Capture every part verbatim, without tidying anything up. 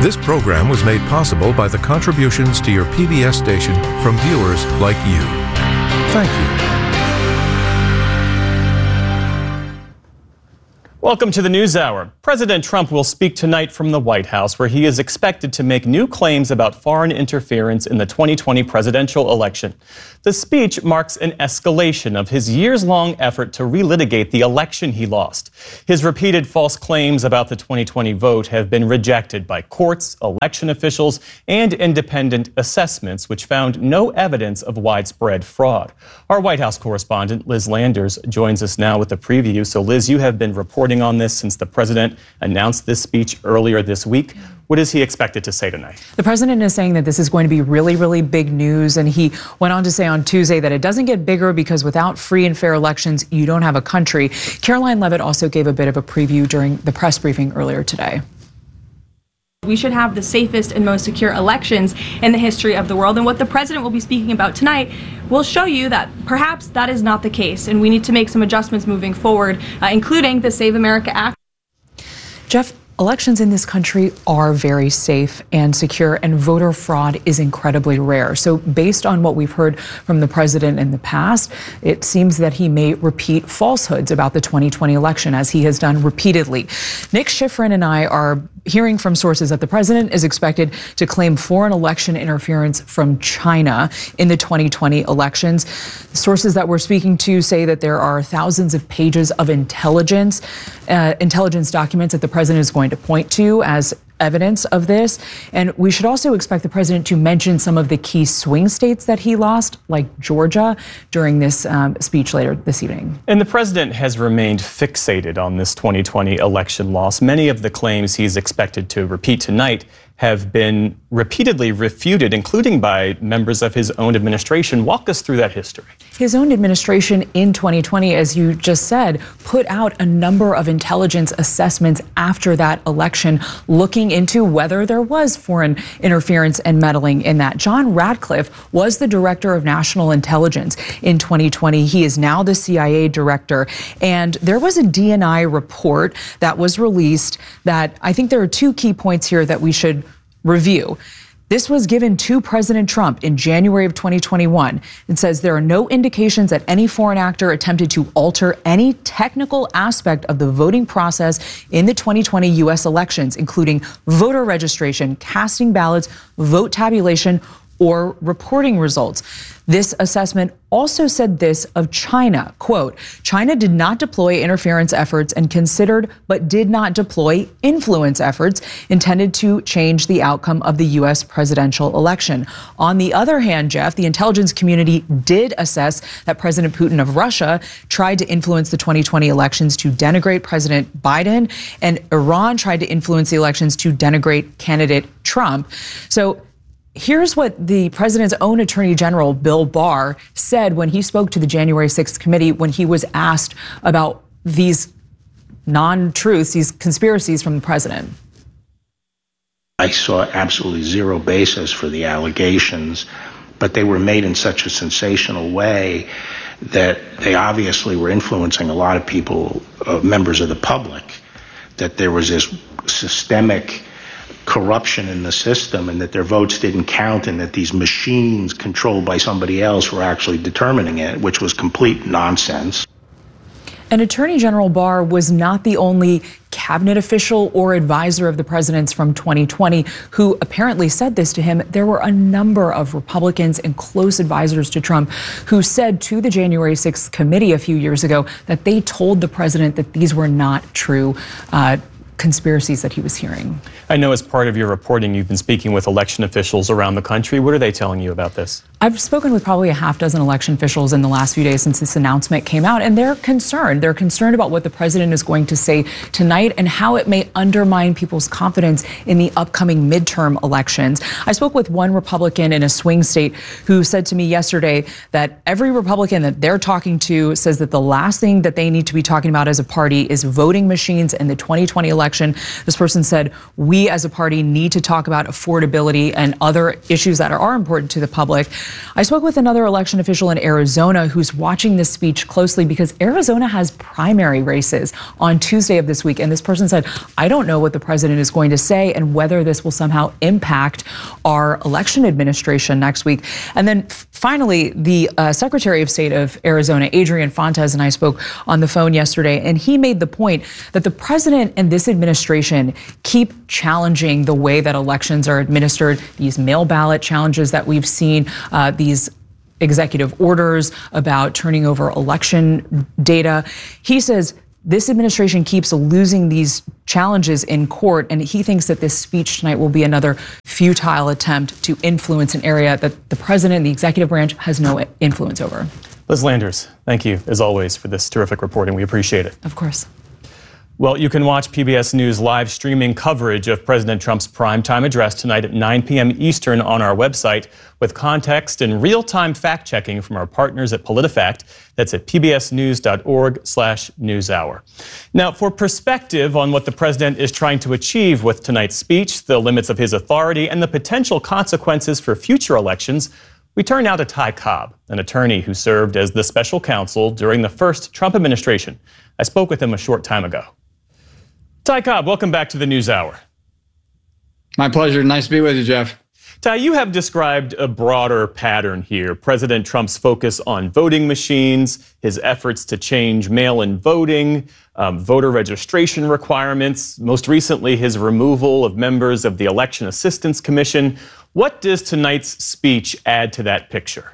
This program was made possible by the contributions to your P B S station from viewers like you. Thank you. Welcome to the NewsHour. President Trump will speak tonight from the White House, where he is expected to make new claims about foreign interference in the twenty twenty presidential election. The speech marks an escalation of his years-long effort to relitigate the election he lost. His repeated false claims about the twenty twenty vote have been rejected by courts, election officials, and independent assessments, which found no evidence of widespread fraud. Our White House correspondent, Liz Landers, joins us now with a preview. So, Liz, you have been reporting on this since the president announced this speech earlier this week. What is he expected to say tonight? The president is saying that this is going to be really, really big news. And he went on to say on Tuesday that it doesn't get bigger because without free and fair elections, you don't have a country. Caroline Levitt also gave a bit of a preview during the press briefing earlier today. We should have the safest and most secure elections in the history of the world. And what the president will be speaking about tonight will show you that perhaps that is not the case. And we need to make some adjustments moving forward, uh, including the Save America Act. Jeff, elections in this country are very safe and secure, and voter fraud is incredibly rare. So based on what we've heard from the president in the past, it seems that he may repeat falsehoods about the twenty twenty election, as he has done repeatedly. Nick Schifrin and I are hearing from sources that the president is expected to claim foreign election interference from China in the twenty twenty elections. Sources that we're speaking to say that there are thousands of pages of intelligence, uh, intelligence documents that the president is going to point to as evidence of this. And we should also expect the president to mention some of the key swing states that he lost, like Georgia, during this um, speech later this evening. And the president has remained fixated on this twenty twenty election loss. Many of the claims he's expected to repeat tonight have been repeatedly refuted, including by members of his own administration. Walk us through that history. His own administration in twenty twenty, as you just said, put out a number of intelligence assessments after that election, looking into whether there was foreign interference and meddling in that. John Ratcliffe was the director of national intelligence in twenty twenty. He is now the C I A director. And there was a D N I report that was released that I think there are two key points here that we should review. This was given to President Trump in January of twenty twenty-one. It says there are no indications that any foreign actor attempted to alter any technical aspect of the voting process in the twenty twenty U S elections, including voter registration, casting ballots, vote tabulation, or reporting results. This assessment also said this of China, quote, China did not deploy interference efforts and considered but did not deploy influence efforts intended to change the outcome of the U S presidential election. On the other hand, Jeff, the intelligence community did assess that President Putin of Russia tried to influence the twenty twenty elections to denigrate President Biden, and Iran tried to influence the elections to denigrate candidate Trump. So here's what the president's own attorney general, Bill Barr, said when he spoke to the January sixth committee when he was asked about these non-truths, these conspiracies from the president. I saw absolutely zero basis for the allegations, but they were made in such a sensational way that they obviously were influencing a lot of people, uh, members of the public, that there was this systemic corruption in the system and that their votes didn't count and that these machines controlled by somebody else were actually determining it, which was complete nonsense. And Attorney General Barr was not the only cabinet official or advisor of the president's from twenty twenty who apparently said this to him. There were a number of Republicans and close advisors to Trump who said to the January sixth committee a few years ago that they told the president that these were not true uh, conspiracies that he was hearing. I know as part of your reporting, you've been speaking with election officials around the country. What are they telling you about this? I've spoken with probably a half dozen election officials in the last few days since this announcement came out, and they're concerned. They're concerned about what the president is going to say tonight and how it may undermine people's confidence in the upcoming midterm elections. I spoke with one Republican in a swing state who said to me yesterday that every Republican that they're talking to says that the last thing that they need to be talking about as a party is voting machines in the twenty twenty election. election. This person said, we as a party need to talk about affordability and other issues that are, are important to the public. I spoke with another election official in Arizona who's watching this speech closely because Arizona has primary races on Tuesday of this week. And this person said, I don't know what the president is going to say and whether this will somehow impact our election administration next week. And then finally, the uh, Secretary of State of Arizona, Adrian Fontes, and I spoke on the phone yesterday, and he made the point that the president and this administration keep challenging the way that elections are administered, these mail ballot challenges that we've seen, uh, these executive orders about turning over election data. He says this administration keeps losing these challenges in court, and he thinks that this speech tonight will be another futile attempt to influence an area that the president and the executive branch has no influence over. Liz Landers, thank you, as always, for this terrific reporting. We appreciate it. Of course. Well, you can watch P B S News live streaming coverage of President Trump's primetime address tonight at nine p.m. Eastern on our website with context and real-time fact-checking from our partners at PolitiFact. That's at pbsnews.org slash newshour. Now, for perspective on what the president is trying to achieve with tonight's speech, the limits of his authority, and the potential consequences for future elections, we turn now to Ty Cobb, an attorney who served as the special counsel during the first Trump administration. I spoke with him a short time ago. Ty Cobb, welcome back to the NewsHour. My pleasure. Nice to be with you, Jeff. Ty, you have described a broader pattern here. President Trump's focus on voting machines, his efforts to change mail-in voting, um, voter registration requirements, most recently his removal of members of the Election Assistance Commission. What does tonight's speech add to that picture?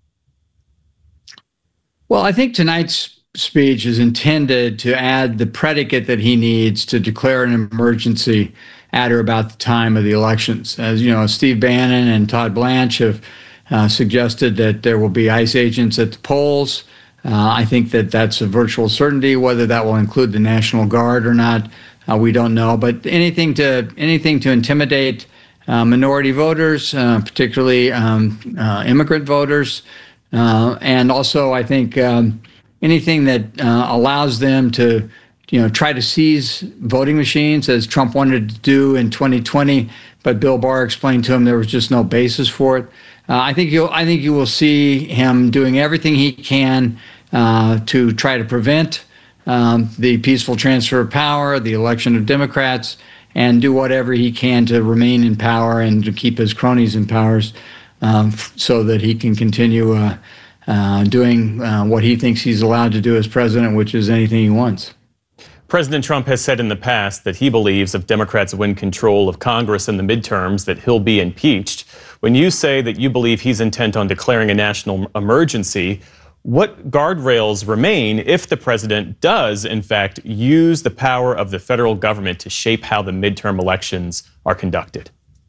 Well, I think tonight's speech is intended to add the predicate that he needs to declare an emergency at or about the time of the elections. As you know, Steve Bannon and Todd Blanche have uh, suggested that there will be ICE agents at the polls. Uh, I think that that's a virtual certainty. Whether that will include the National Guard or not, uh, we don't know. But anything to anything to intimidate uh, minority voters, uh, particularly um, uh, immigrant voters, uh, and also I think um, anything that uh, allows them to, you know, try to seize voting machines, as Trump wanted to do in twenty twenty, but Bill Barr explained to him there was just no basis for it. Uh, I think you'll, I think you will see him doing everything he can uh, to try to prevent um, the peaceful transfer of power, the election of Democrats, and do whatever he can to remain in power and to keep his cronies in power, um, so that he can continue Uh, Uh, doing uh, what he thinks he's allowed to do as president, which is anything he wants. President Trump has said in the past that he believes if Democrats win control of Congress in the midterms, that he'll be impeached. When you say that you believe he's intent on declaring a national emergency, what guardrails remain if the president does, in fact, use the power of the federal government to shape how the midterm elections are conducted?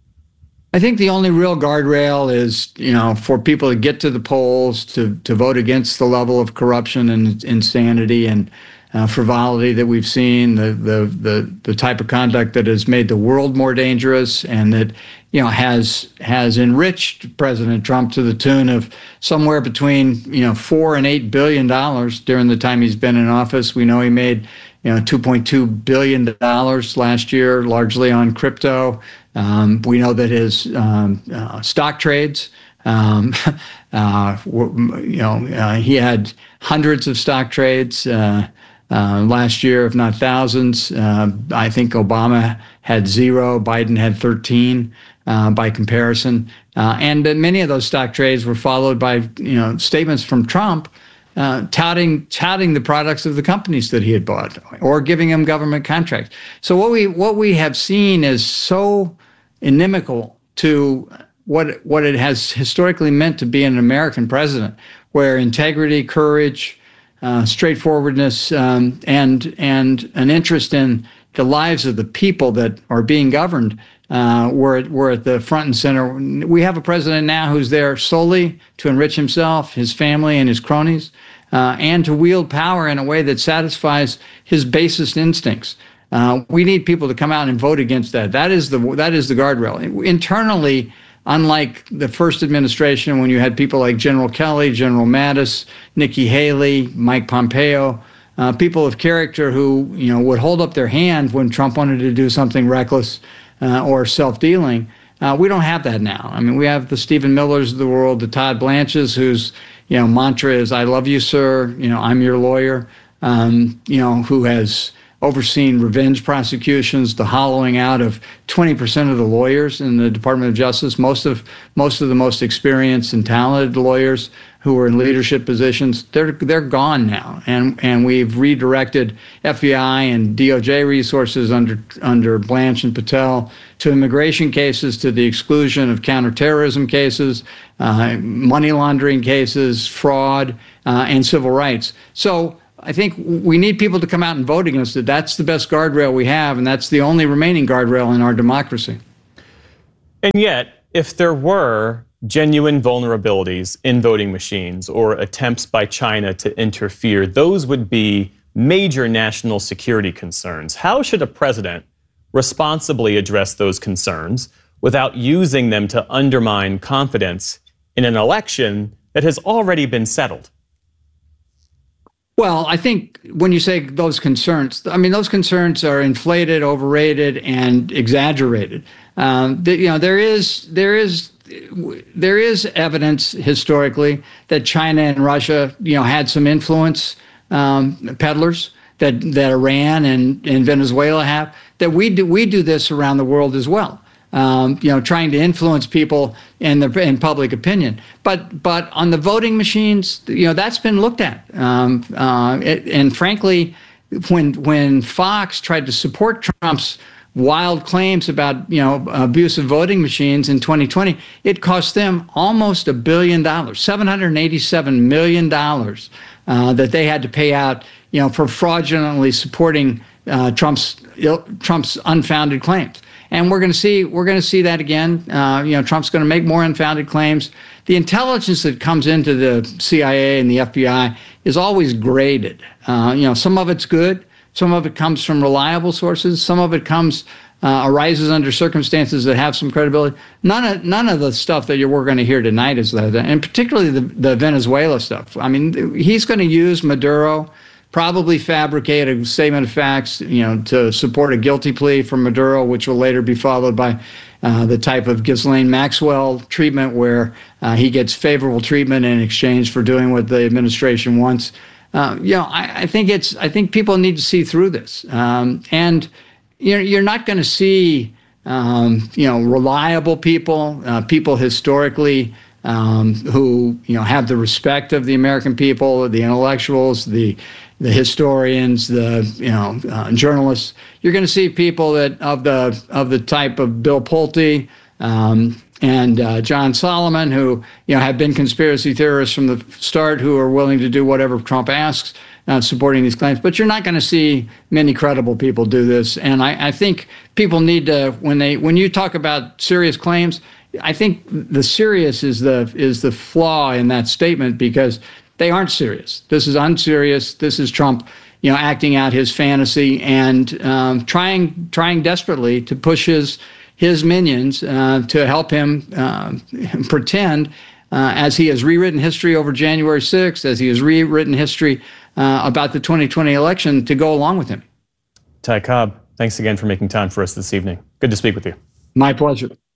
I think the only real guardrail is, you know, for people to get to the polls, to, to vote against the level of corruption and insanity and uh, frivolity that we've seen, the, the the the type of conduct that has made the world more dangerous and that, you know, has has enriched President Trump to the tune of somewhere between, you know, four and eight billion dollars during the time he's been in office. We know he made, you know, two point two billion dollars last year, largely on crypto. Um, we know that his um, uh, stock trades, um, uh, were, you know, uh, he had hundreds of stock trades uh, uh, last year, if not thousands. Uh, I think Obama had zero, Biden had thirteen uh, by comparison. Uh, and uh, many of those stock trades were followed by, you know, statements from Trump Uh, touting touting the products of the companies that he had bought, or giving them government contracts. So what we what we have seen is so inimical to what what it has historically meant to be an American president, where integrity, courage, uh, straightforwardness, um, and and an interest in the lives of the people that are being governed uh, were were at the front and center. We have a president now who's there solely to enrich himself, his family, and his cronies, uh, and to wield power in a way that satisfies his basest instincts. Uh, we need people to come out and vote against that. That is the that is the guardrail. Internally, unlike the first administration, when you had people like General Kelly, General Mattis, Nikki Haley, Mike Pompeo, uh, people of character who, you know, would hold up their hand when Trump wanted to do something reckless uh, or self-dealing. Uh, we don't have that now. I mean, we have the Stephen Millers of the world, the Todd Blanches, whose, you know, mantra is, I love you, sir, you know, I'm your lawyer, um, you know, who has overseen revenge prosecutions, the hollowing out of twenty percent of the lawyers in the Department of Justice, most of most of the most experienced and talented lawyers who are in leadership positions. They're they're gone now, and and we've redirected F B I and D O J resources under under Blanche and Patel to immigration cases, to the exclusion of counterterrorism cases, uh, money laundering cases, fraud, uh, and civil rights. So I think we need people to come out and vote against it. That's the best guardrail we have, and that's the only remaining guardrail in our democracy. And yet, if there were genuine vulnerabilities in voting machines or attempts by China to interfere, those would be major national security concerns. How should a president responsibly address those concerns without using them to undermine confidence in an election that has already been settled? Well, I think when you say those concerns, I mean, those concerns are inflated, overrated, and exaggerated. Um, the, you know, there is there is there is evidence historically that China and Russia, you know, had some influence um, peddlers that that Iran and, and Venezuela have. That we do we do this around the world as well. Um, you know, trying to influence people in the in public opinion. But but on the voting machines, you know, that's been looked at. Um, uh, it, and frankly, when when Fox tried to support Trump's wild claims about, you know, abusive voting machines in twenty twenty, it cost them almost a billion dollars, seven hundred eighty-seven million dollars uh, that they had to pay out, you know, for fraudulently supporting uh, Trump's Trump's unfounded claims. And we're going to see we're going to see that again. Uh, you know, Trump's going to make more unfounded claims. The intelligence that comes into the C I A and the F B I is always graded. Uh, you know, some of it's good, some of it comes from reliable sources, some of it comes uh, arises under circumstances that have some credibility. None of none of the stuff that you're, we're going to hear tonight is that, and particularly the the Venezuela stuff. I mean, he's going to use Maduro. Probably fabricate a statement of facts, you know, to support a guilty plea from Maduro, which will later be followed by uh, the type of Ghislaine Maxwell treatment where uh, he gets favorable treatment in exchange for doing what the administration wants. Uh, you know, I, I think it's. I think people need to see through this, um, and you know, you're not going to see, um, you know, reliable people, uh, people historically. Um, who, you know, have the respect of the American people, the intellectuals, the the historians, the, you know, uh, journalists. You're going to see people that of the of the type of Bill Pulte um, and uh, John Solomon, who, you know, have been conspiracy theorists from the start, who are willing to do whatever Trump asks, uh, supporting these claims. But you're not going to see many credible people do this. And I, I think people need to, when they when you talk about serious claims, I think the serious is the is the flaw in that statement, because they aren't serious. This is unserious. This is Trump, you know, acting out his fantasy and um, trying trying desperately to push his his minions uh, to help him uh, pretend, uh, as he has rewritten history over January sixth, as he has rewritten history uh, about the twenty twenty election, to go along with him. Ty Cobb, thanks again for making time for us this evening. Good to speak with you. My pleasure.